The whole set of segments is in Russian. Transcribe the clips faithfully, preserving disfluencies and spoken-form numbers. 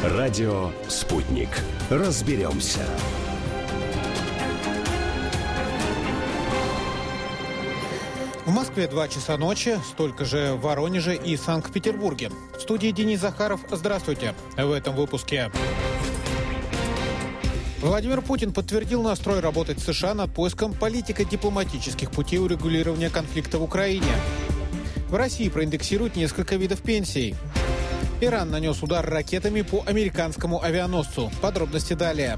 Радио «Спутник». Разберемся. В Москве два часа ночи, столько же в Воронеже и Санкт-Петербурге. В студии Денис Захаров. Здравствуйте. В этом выпуске. Владимир Путин подтвердил настрой работать с США над поиском политико-дипломатических путей урегулирования конфликта в Украине. В России проиндексируют несколько видов пенсий. Иран нанес удар ракетами по американскому авианосцу. Подробности далее.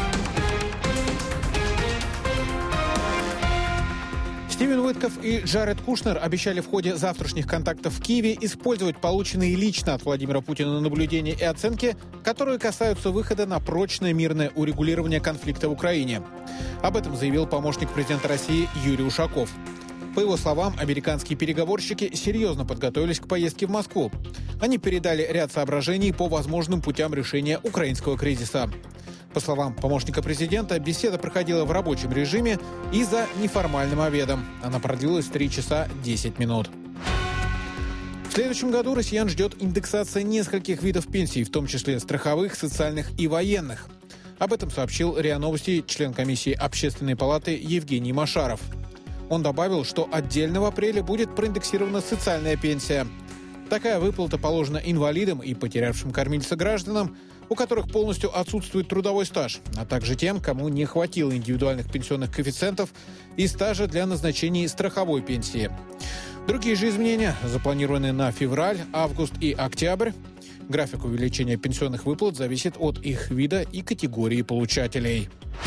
Стивен Уиткоф и Джаред Кушнер обещали в ходе завтрашних контактов в Киеве использовать полученные лично от Владимира Путина наблюдения и оценки, которые касаются выхода на прочное мирное урегулирование конфликта в Украине. Об этом заявил помощник президента России Юрий Ушаков. По его словам, американские переговорщики серьезно подготовились к поездке в Москву. Они передали ряд соображений по возможным путям решения украинского кризиса. По словам помощника президента, беседа проходила в рабочем режиме и за неформальным обедом. Она продлилась три часа десять минут. В следующем году россиян ждет индексация нескольких видов пенсий, в том числе страховых, социальных и военных. Об этом сообщил РИА Новости член комиссии Общественной палаты Евгений Машаров. Он добавил, что отдельно в апреле будет проиндексирована социальная пенсия. Такая выплата положена инвалидам и потерявшим кормильца гражданам, у которых полностью отсутствует трудовой стаж, а также тем, кому не хватило индивидуальных пенсионных коэффициентов и стажа для назначения страховой пенсии. Другие же изменения запланированы на февраль, август и октябрь. График увеличения пенсионных выплат зависит от их вида и категории получателей.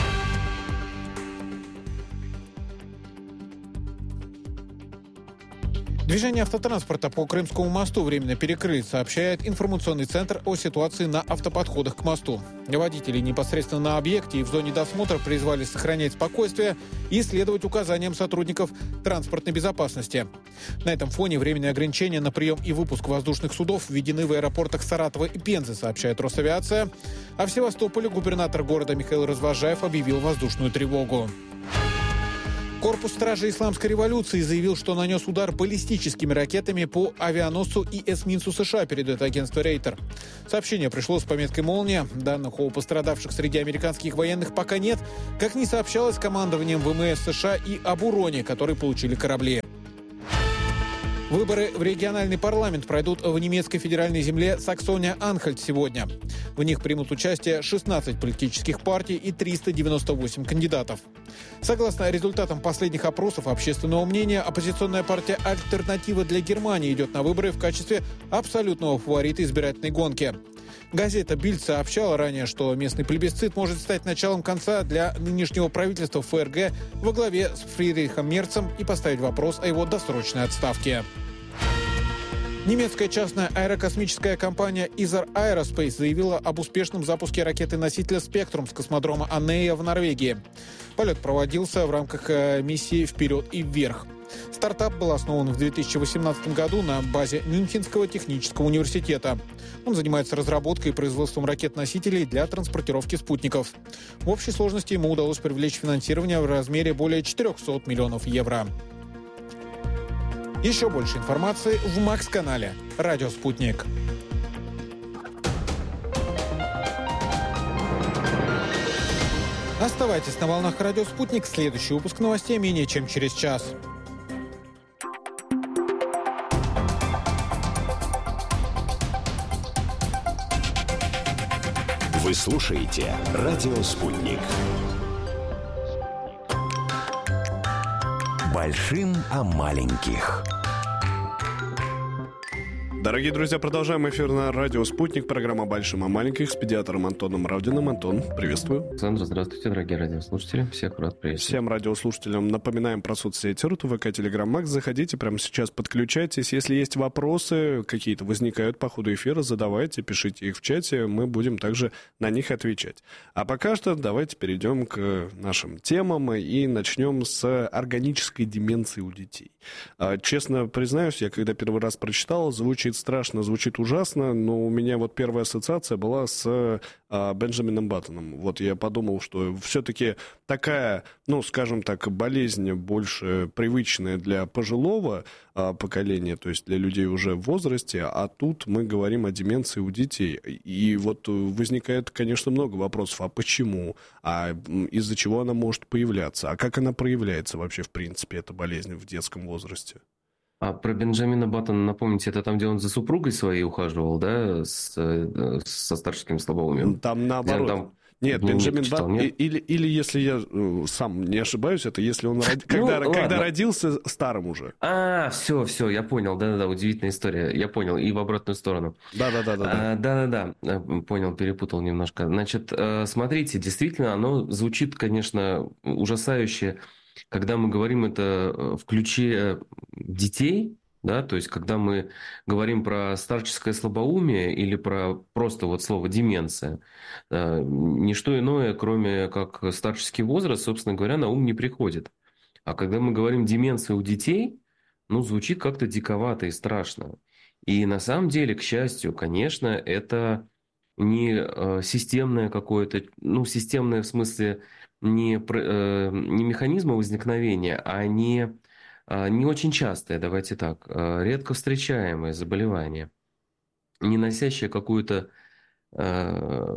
Движение автотранспорта по Крымскому мосту временно перекрыли, сообщает информационный центр о ситуации на автоподходах к мосту. Водители непосредственно на объекте и в зоне досмотра призвали сохранять спокойствие и следовать указаниям сотрудников транспортной безопасности. На этом фоне временные ограничения на прием и выпуск воздушных судов введены в аэропортах Саратова и Пензы, сообщает Росавиация. А в Севастополе губернатор города Михаил Развозжаев объявил воздушную тревогу. Корпус стражей Исламской революции заявил, что нанес удар баллистическими ракетами по авианосцу и эсминцу США, передает агентство Рейтер. Сообщение пришло с пометкой «Молния». Данных о пострадавших среди американских военных пока нет, как не сообщалось командованием ВМС США и об уроне, который получили корабли. Выборы в региональный парламент пройдут в немецкой федеральной земле Саксония-Анхальт сегодня. В них примут участие шестнадцать политических партий и триста девяносто восемь кандидатов. Согласно результатам последних опросов общественного мнения, оппозиционная партия «Альтернатива для Германии» идет на выборы в качестве абсолютного фаворита избирательной гонки. Газета «Бильд» сообщала ранее, что местный плебисцит может стать началом конца для нынешнего правительства ФРГ во главе с Фридрихом Мерцем и поставить вопрос о его досрочной отставке. Немецкая частная аэрокосмическая компания Isar Aerospace заявила об успешном запуске ракеты-носителя «Спектрум» с космодрома Анея в Норвегии. Полет проводился в рамках миссии «Вперед и вверх». Стартап был основан в две тысячи восемнадцатом году на базе Мюнхенского технического университета. Он занимается разработкой и производством ракет-носителей для транспортировки спутников. В общей сложности ему удалось привлечь финансирование в размере более четыреста миллионов евро. Еще больше информации в Макс-канале «Радио Спутник». Оставайтесь на волнах «Радио Спутник». Следующий выпуск новостей менее чем через час. Вы слушаете «Радио Спутник». Большим о маленьких. Дорогие друзья, продолжаем эфир на радио «Спутник». Программа «Большим о маленьких» с педиатром Антоном Равдиным. Антон, приветствую. Александр, здравствуйте, дорогие радиослушатели. Всех рад приветствовать. Всем радиослушателям напоминаем про соцсети РУ, ВК, Телеграм, Макс. Заходите, прямо сейчас подключайтесь. Если есть вопросы, какие-то возникают по ходу эфира, задавайте, пишите их в чате. Мы будем также на них отвечать. А пока что давайте перейдем к нашим темам и начнем с органической деменции у детей. Честно признаюсь, я когда первый раз прочитал, звучит звучит страшно, звучит ужасно, но у меня вот первая ассоциация была с а, Бенджамином Баттоном. Вот я подумал, что все-таки такая, ну, скажем так, болезнь больше привычная для пожилого а, поколения, то есть для людей уже в возрасте, а тут мы говорим о деменции у детей. И вот возникает, конечно, много вопросов. А почему? А из-за чего она может появляться? А как она проявляется вообще, в принципе, эта болезнь в детском возрасте? А про Бенджамина Баттона, напомните, это там, где он за супругой своей ухаживал, да, с, э, со старческим слабоумием? Там Где наоборот. он там Нет, дневник Бенджамин читал, Баттон, нет? или, или если я э, сам не ошибаюсь, это если он, роди- когда, Ну, когда ладно. родился старым уже. А, все, все, я понял, да-да-да, удивительная история, я понял, и в обратную сторону. Да-да-да-да. А, Да-да-да, э, понял, перепутал немножко. Значит, э, смотрите, действительно, оно звучит, конечно, ужасающе, когда мы говорим это э, в ключе детей, да, то есть когда мы говорим про старческое слабоумие или про просто вот слово деменция, э, ничто иное, кроме как старческий возраст, собственно говоря, на ум не приходит. А когда мы говорим деменция у детей, ну, звучит как-то диковато и страшно. И на самом деле, к счастью, конечно, это не э, системное какое-то, ну, системное в смысле не, про- э, не механизма возникновения, а не, а, не очень частое, давайте так, э, редко встречаемое заболевание, не носящее какую-то э,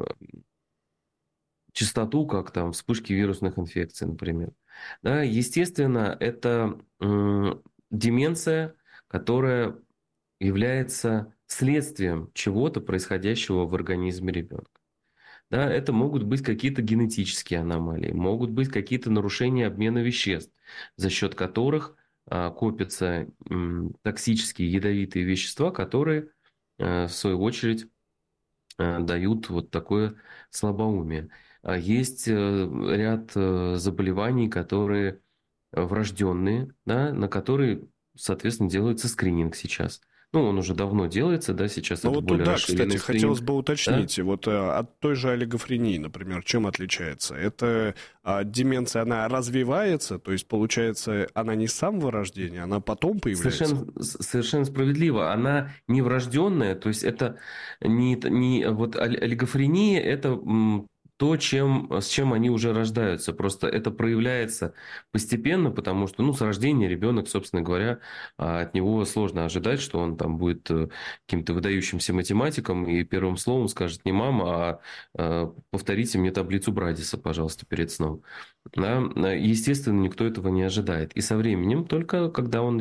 частоту, как там вспышки вирусных инфекций, например. Да, естественно, это м, деменция, которая является следствием чего-то происходящего в организме ребенка. Да, это могут быть какие-то генетические аномалии, могут быть какие-то нарушения обмена веществ, за счет которых а, копятся м, токсические ядовитые вещества, которые, а, в свою очередь, а, дают вот такое слабоумие. А есть э, ряд э, заболеваний, которые врожденные, да, на которые, соответственно, делается скрининг сейчас. Ну, он уже давно делается, да, сейчас Ну это вот тут, более да, расширенный кстати, хотелось скрининг. бы Да? уточнить, вот э, от той же олигофрении, например, чем отличается? Это а, деменция, она развивается, то есть, получается, она не с самого рождения, она потом появляется? Совершенно, с- совершенно справедливо. Она не врожденная, то есть это не, не вот оли- олигофрения, это м, то, чем, с чем они уже рождаются. Просто это проявляется постепенно, потому что, ну, с рождения ребенок, собственно говоря, а, от него сложно ожидать, что он там будет э, каким-то выдающимся математиком и первым словом скажет не мама, а э, повторите мне таблицу Брадиса, пожалуйста, перед сном. Да? Естественно, никто этого не ожидает. И со временем, только когда он